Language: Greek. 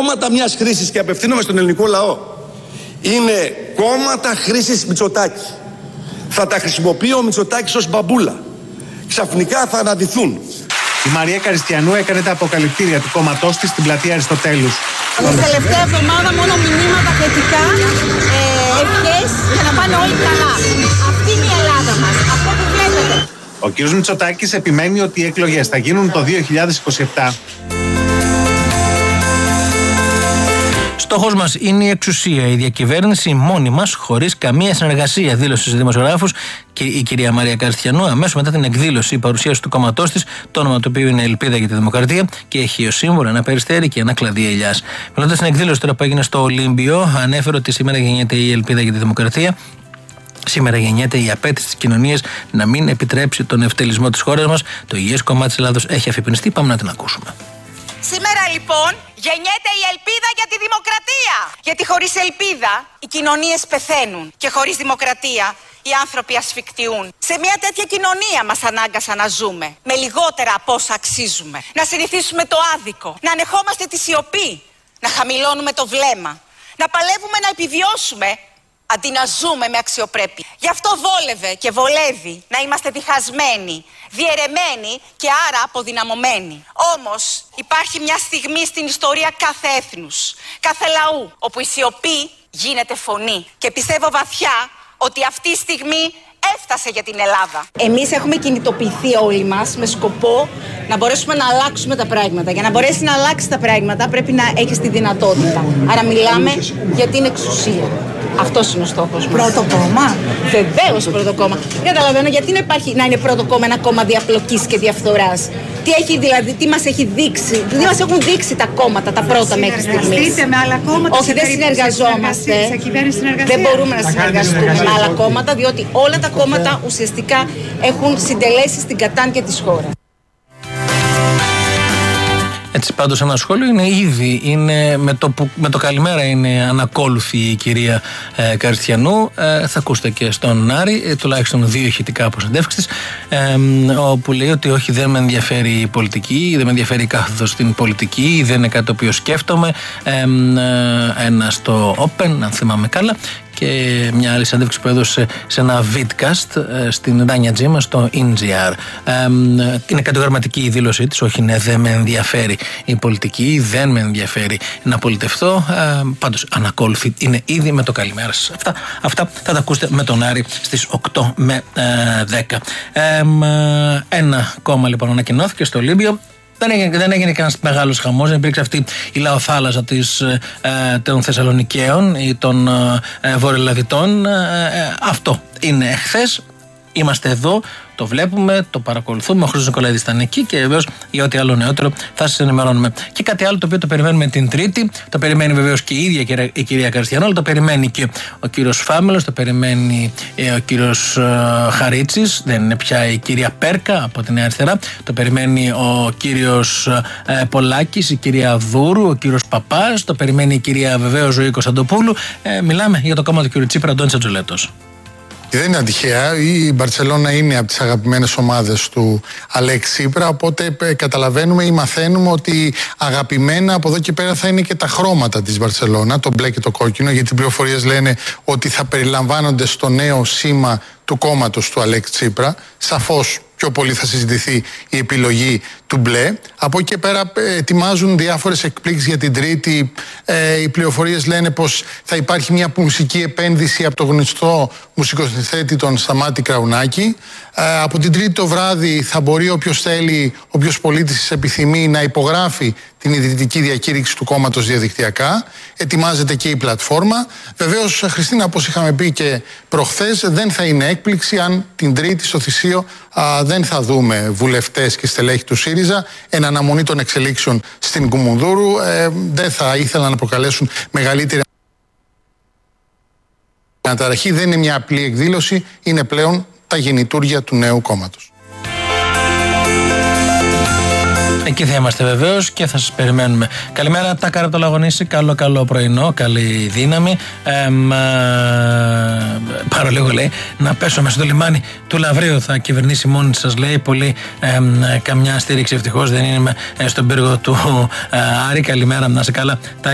κόμματα μιας χρήσης, και απευθύνομαι στον ελληνικό λαό, είναι κόμματα χρήσης Μητσοτάκη. Θα τα χρησιμοποιεί ο Μητσοτάκης ως μπαμπούλα. Ξαφνικά θα αναδυθούν. Η Μαρία Καριστιανού έκανε τα αποκαλυπτήρια του κόμματός της στην πλατεία Αριστοτέλους. Την τελευταία εβδομάδα μόνο μηνύματα θετικά, ευχές για να πάνε όλοι καλά. Αυτή είναι η Ελλάδα μας, αυτό που βλέπετε. Ο κ. Μητσοτάκης επιμένει ότι οι εκλογές θα γίνουν το 2027. Στόχος μας είναι η εξουσία, η διακυβέρνηση μόνη μας, χωρίς καμία συνεργασία, δήλωσε στους δημοσιογράφους και η κυρία Μαρία Καριστιανού αμέσως μετά την εκδήλωση, η παρουσίαση του κόμματός της, το όνομα του οποίου είναι Ελπίδα για τη Δημοκρατία και έχει ως σύμβολο ένα περιστέρι και ένα κλαδί ελιάς. Μιλώντας στην εκδήλωση τώρα που έγινε στο Ολύμπιο, ανέφερε ότι σήμερα γεννιέται η Ελπίδα για τη Δημοκρατία. Σήμερα γεννιέται η απέτηση της κοινωνίας να μην επιτρέψει τον ευτελισμό της χώρας μας. Το υγιές κομμάτι της Ελλάδος έχει αφιπνιστεί. Πάμε να την ακούσουμε. Σήμερα λοιπόν γεννιέται η ελπίδα για τη δημοκρατία. Γιατί χωρίς ελπίδα οι κοινωνίες πεθαίνουν και χωρίς δημοκρατία οι άνθρωποι ασφικτιούν. Σε μια τέτοια κοινωνία μας ανάγκασαν να ζούμε με λιγότερα από όσα αξίζουμε. Να συνηθίσουμε το άδικο, να ανεχόμαστε τη σιωπή, να χαμηλώνουμε το βλέμμα, να παλεύουμε να επιβιώσουμε αντί να ζούμε με αξιοπρέπεια. Γι' αυτό βόλευε και βολεύει να είμαστε διχασμένοι, διαιρεμένοι και άρα αποδυναμωμένοι. Όμως υπάρχει μια στιγμή στην ιστορία κάθε έθνους, κάθε λαού, όπου η σιωπή γίνεται φωνή. Και πιστεύω βαθιά ότι αυτή η στιγμή έφτασε για την Ελλάδα. Εμείς έχουμε κινητοποιηθεί όλοι μας με σκοπό να μπορέσουμε να αλλάξουμε τα πράγματα. Για να μπορέσει να αλλάξει τα πράγματα πρέπει να έχεις τη δυνατότητα. Άρα μιλάμε για την εξουσία. Αυτός είναι ο στόχος μας. Πρώτο κόμμα. Βεβαίως πρώτο κόμμα. Δεν καταλαβαίνω γιατί να είναι πρώτο κόμμα ένα κόμμα διαπλοκής και διαφθοράς. Τι έχει δηλαδή, τι μας έχει δείξει, τι μας έχουν δείξει τα κόμματα, τα πρώτα μέχρι στιγμής. Συνεργαστείτε με άλλα κόμματα. Όχι, δεν συνεργαζόμαστε. Δεν μπορούμε να συνεργαστούμε με άλλα κόμματα, διότι όλα τα κόμματα ουσιαστικά έχουν συντελέσει στην κατάνοια της χώρας. Έτσι πάντως ένα σχόλιο είναι ήδη, με το καλημέρα είναι ανακόλουθη η κυρία Καριστιανού. Θα ακούσετε και στον Άρη, τουλάχιστον 2 ηχητικά από συνέντευξεις της, όπου λέει ότι όχι, δεν με ενδιαφέρει η πολιτική, δεν με ενδιαφέρει η κάθοδος στην πολιτική, δεν είναι κάτι το οποίο σκέφτομαι. Ένα στο Open, αν θυμάμαι καλά, και μια άλλη συνέντευξη που έδωσε σε ένα vidcast στην Ράνια Τζίμα στο NGR. Είναι κατηγορηματική η δήλωσή της, όχι ναι, δεν με ενδιαφέρει η πολιτική, δεν με ενδιαφέρει να πολιτευτώ. Πάντως ανακόλουθη είναι ήδη με το καλημέρα σας. Αυτά θα τα ακούσετε με τον Άρη στις 8 με 10. Ένα κόμμα λοιπόν ανακοινώθηκε στο Ολύμπιο. Δεν έγινε κανένας μεγάλος χαμός, δεν υπήρξε αυτή η λαοθάλασσα των Θεσσαλονικαίων ή των Βορειοελλαδιτών. Αυτό είναι εχθές. Είμαστε εδώ, το βλέπουμε, το παρακολουθούμε. Ο Χρήστος Νικολαίδης ήταν εκεί και βεβαίως για ό,τι άλλο νεότερο θα σας ενημερώνουμε. Και κάτι άλλο το οποίο το περιμένουμε την Τρίτη, το περιμένει βεβαίως και η ίδια η κυρία Καριστιανού, αλλά το περιμένει και ο κύριος Φάμελος, το περιμένει ο κύριος Χαρίτσης, δεν είναι πια η κυρία Πέρκα από τη Νέα Αριστερά, το περιμένει ο κύριος Πολάκης, η κυρία Δούρου, ο κύριος Παπάς, το περιμένει η κυρία βεβαίως Ζωή Κωνσταντοπούλου. Μιλάμε για το κόμμα του κύριου Τσίπρα, Αντώνης Ατζολέτος. Δεν είναι τυχαία, η Μπαρτσελώνα είναι από τις αγαπημένες ομάδες του Αλέξη Τσίπρα, οπότε καταλαβαίνουμε ή μαθαίνουμε ότι αγαπημένα από εδώ και πέρα θα είναι και τα χρώματα της Μπαρτσελώνα, το μπλε και το κόκκινο, γιατί οι πληροφορίες λένε ότι θα περιλαμβάνονται στο νέο σήμα του κόμματος του Αλέξη Τσίπρα. Σαφώς πιο πολύ θα συζητηθεί η επιλογή του μπλε. Από εκεί και πέρα ετοιμάζουν διάφορες εκπλήξεις για την Τρίτη. Οι πληροφορίες λένε πως θα υπάρχει μια μουσική επένδυση από το γνωστό μουσικοσυνθέτη τον Σταμάτη Κραουνάκη. Από την Τρίτη το βράδυ θα μπορεί όποιος θέλει, όποιος πολίτης επιθυμεί να υπογράφει την ιδρυτική διακήρυξη του κόμματος διαδικτυακά. Ετοιμάζεται και η πλατφόρμα. Βεβαίως, Χριστίνα, όπως είχαμε πει και προχθές, δεν θα είναι έκπληξη αν την Τρίτη στο Θησίο δεν θα δούμε βουλευτές και στελέχη του ΣΥΡΙΖΑ εν αναμονή των εξελίξεων στην Κουμουνδούρου. Δεν θα ήθελαν να προκαλέσουν μεγαλύτερη αναταραχή. Δεν είναι μια απλή εκδήλωση, είναι πλέον τα γεννητούρια του νέου κόμματος. Εκεί θα είμαστε βεβαίως και θα σας περιμένουμε. Καλημέρα, Τάκαρα από το Λαγονίσι. Καλό πρωινό, καλή δύναμη. Πάρω λίγο, λέει, να πέσω μέσα στο λιμάνι του Λαβρίου. Θα κυβερνήσει μόνη σας, λέει. Πολύ καμιά στήριξη ευτυχώς δεν είναι στον πύργο του Άρη. Καλημέρα, να είσαι καλά.